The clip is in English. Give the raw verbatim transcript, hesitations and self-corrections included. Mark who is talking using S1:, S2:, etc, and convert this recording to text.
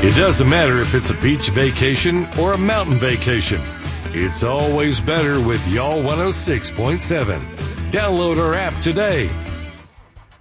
S1: It doesn't matter if it's a beach vacation or a mountain vacation. It's always better with Y'all one oh six point seven. Download our app today